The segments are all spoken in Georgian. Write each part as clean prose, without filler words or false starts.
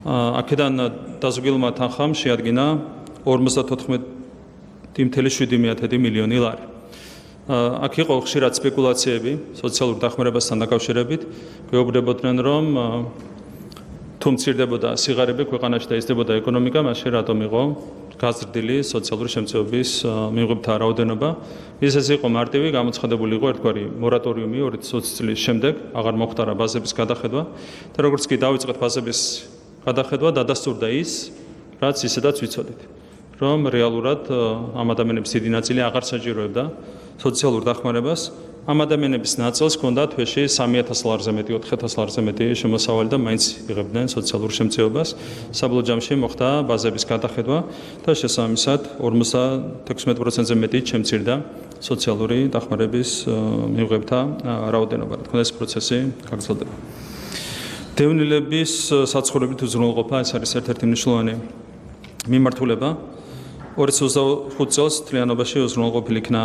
აქედან დაზოგილმა თანხამ შეადგინა 54.7 მილიონი ლარი. აქ იყო ხშირად სპეკულაციები სოციალურ დახმარებასთან დაკავშირებით, გვეუბნებოდნენ, რომ თუ მცირდებოდა სიღარიბე ქვეყანაში და იზრდებოდა ეკონომიკა, მაშინ რატომ იყო გაზრდილი სოციალური შემწეობის მიღებთა რაოდენობა. ის იყო მარტივი, გამოცხადებული იყო ერთგვარი მორატორიუმი 2020 წლის შემდეგ, აღარ მოხდარა ბაზების გადახედვა და როგორც კი დავიწყეთ ბაზების გადახედვა, დადასტურდა ის, რაც ისედაც ვიცოდით, რომ რეალურად ამ ადამიანების დიდი ნაწილი აღარ საჭიროებდა სოციალურ დახმარებას. ამ ადამიანების ნაწილს ჰქონდა თვეში 3000 ლარზე მეტი, 4000 ლარზე მეტი შემოსავალი და მაინც იღებდნენ სოციალურ შემწეობას. საბოლოო ჯამში მოხდა ბაზების გადახედვა და შესაბამისად 56%-ზე მეტი შემცირდა სოციალური დახმარების მიღებთა რაოდენობა. რა თქმა უნდა, ეს პროცესი გაგრძელდება. დევნილების საცხოვრებლით უზრუნველყოფა, ეს არის ერთ-ერთი მნიშვნელოვანი მიმართულება. 2025 წელს თლიანობაში უზრუნველყოფილი იქნა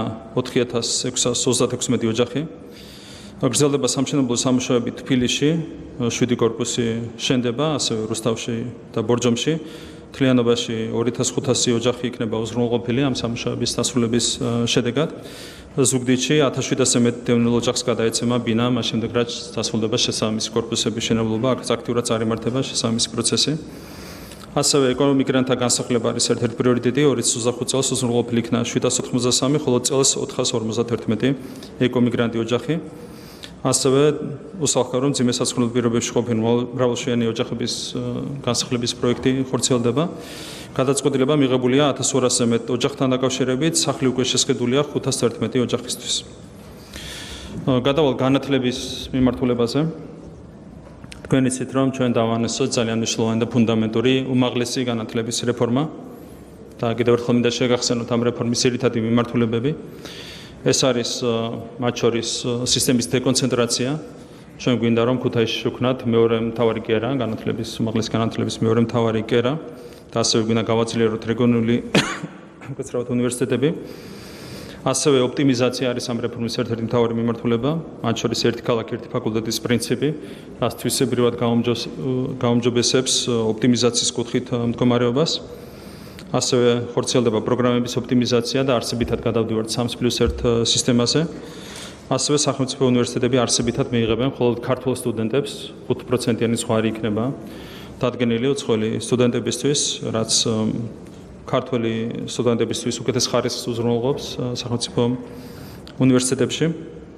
4636 ოჯახი. გრძელდება სამშენებლო სამუშაოები თბილისში, 7 კორპუსი შენდება, ასევე რუსთავში და ბორჯომში. თლიანობაში 2500 ოჯახი იქნება უზრუნველყოფილი ამ სამუშაოების დასრულების შედეგად. ზუგდიდში 1700-ზე მეტ დევნილ ოჯახს გადაეცემა ბინა, მას შემდეგ რაც დასრულდება შესაბამისი კორპუსების შენებლობა, აქ აქტიურად წარიმართება შესაბამისი პროცესი. ასევე ეკონომიკურთა განსახლება არის ერთ-ერთი პრიორიტეტი. 2025 წელს უზრუნველყოფილი იქნა 793, ხოლო წელს 451 ეკომიგრანტი ოჯახი. ასევე უსახკარო რომ მძიმე საცხოვრებელ პირობებში ყოფილი მრავალშენიანი ოჯახების განსახლების პროექტი ხორციელდება. გადაწყვეტილება მიღებულია 1200-ზე მეტ ოჯახთან დაკავშირებით, სახლი უკვე შესყიდულია 511 ოჯახისთვის. გადავალ განათლების მიმართულებაზე. თქვენ იცით, რომ ჩვენ დავანესოთ ძალიან მნიშვნელოვანი და ფუნდამენტური უმაღლესი განათლების რეფორმა და კიდევ ერთხელ მინდა შეგახსენოთ ამ რეფორმის ძირითადი მიმართულებები. ეს არის მათ შორის სისტემის დეკონცენტრაცია. ჩვენ გვინდა რომ ქუთაისში შევქმნათ მეორე მთავარი კერა, განათლების უმაღლესი განათლების მეორე მთავარი კერა და ასევე გვინდა გავაძლიეროთ რეგიონული უკაცრავად უნივერსიტეტები. ასევე ოპტიმიზაცია არის ამ რეფორმის ერთ-ერთი მთავარი მიმართულება, მათ შორის ერთი ქალაქი, ერთი ფაკულტეტის პრინციპი, რაც თვისებრივად გაუმჯობესებს ოპტიმიზაციის კუთხით მდგომარეობას. ასევე ხორციელდება პროგრამების ოპტიმიზაცია და არსებითად გადავდივართ 3+1 სისტემაზე. ასევე სახელმწიფო უნივერსიტეტები არსებითად მიიღებენ მხოლოდ ქართულ სტუდენტებს, 5%-იანი ზღვარი იქნება დადგენილი უცხოელი სტუდენტებისთვის, რაც ქართველი სტუდენტებისთვის უკეთეს ხარისხს უზრუნველყოფს სახელმწიფო უნივერსიტეტებში.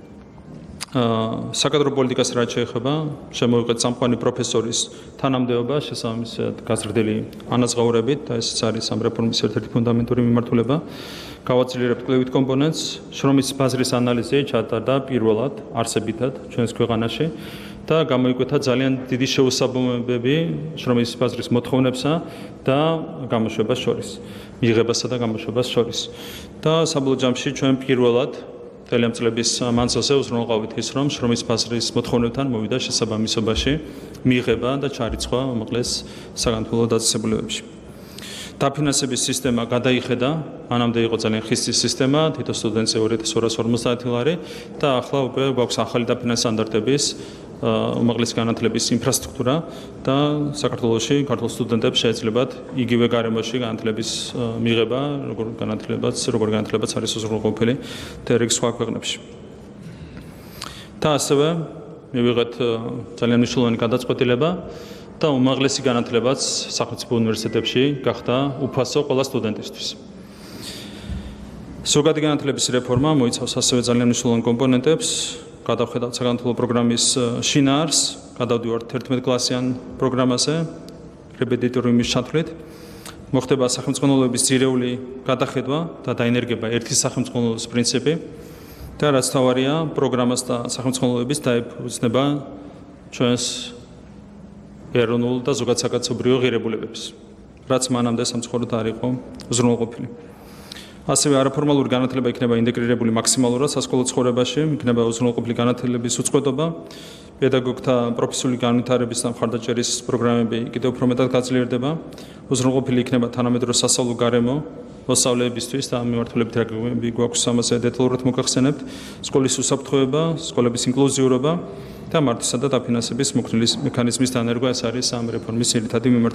საკადრო პოლიტიკას რაც შეეხება, შემოვიყეთ წამყვანი პროფესორის თანამდებობა შესაბამისად გაზრდილი ანაზღაურებით და ეს არის ამ რეფორმის ერთ-ერთი ფუნდამენტური მიმართულება. გავაძლიერებთ კლევით კომპონენტს, შრომის ბაზრის ანალიზი ჩატარდა პირველად არსებითად ჩვენს ქვეყანაში და გამოიკვეთა ძალიან დიდი შეუსაბამობები შრომის ბაზრის მოთხოვნებსა და გამოშვებას შორის, მიღებასა და გამოშვებას შორის. და საბოლოო ჯამში ჩვენ პირველად მთელი წლების მანძილზე უზრუნველყოფით ის, რომ შრომის ბაზრის მოთხოვნებთან მოვიდა შესაბამისობაში მიღება და ჩარიცხვა უმაღლეს საგანმანათლებლო დაწესებულებებში. დაფინანსების სისტემა გადაიხედა, მანამდე იყო ძალიან ხისტი სისტემა, თითო სტუდენტზე 2250 ლარი და ახლა უკვე გვაქვს ახალი დაფინანსების სტანდარტების უმაღლესი განათლების ინფრასტრუქტურა და საქართველოში ქართულ სტუდენტებს შეეძლებათ იგივე გარემოში განათლების მიღება, როგორ განათლებაც არის უზრუნველყოფილი რიგ სხვა ქვეყნებში. და ასევე მივიღეთ ძალიან მნიშვნელოვანი გადაწყვეტილება და უმაღლესი განათლებაც სახელმწიფო უნივერსიტეტებში გახდა უფასო ყველა სტუდენტისთვის. ზოგადი განათლების რეფორმა მოიცავს ასევე ძალიან მნიშვნელოვან კომპონენტებს. გადავხედავთ საგანმანათლებლო პროგრამის შინაარსს, გადავდივართ 11 კლასიან პროგრამაზე, რეპეტიტორიუმის ჩათვლით. მოხდება სახელმწიფოების ძირეული გადახედვა და დაენერგება ერთი სახელმწიფოების პრინციპი და რაც თავარია, პროგრამას და სახელმწიფოების დაეფუძნება ჩვენს ეროვნულ და ზოგადსაკაცობრიო ღირებულებებს, რაც მანამდე სამწუხაროდ არ იყო უზრუნველყოფილი. ასევე არაფორმალური განათლება იქნება ინტეგრირებული მაქსიმალურად სასკოლო ცხოვრებაში, იქნება უზრუნველყოფილი განათლების უწყვეტობა, პედაგოგთა პროფესიული განვითარების და მხარდაჭერის პროგრამები კიდევ უფრო მეტად გაძლიერდება, უზრუნველყოფილი იქნება თანამედროვე სასწავლო გარემო მოსწავლეებისთვის და ამ მიმართულებით რეგლამენტები გვაქვს ამაზე დეტალურად მოგახსენებთ, სკოლის უსაფრთხოება, სკოლების ინკლუზიურობა და მართლისა და დაფინანსების მოქნილის მექანიზმის დანერგვა, ეს არის ამ რეფორმის ძირითადი მიმართულება.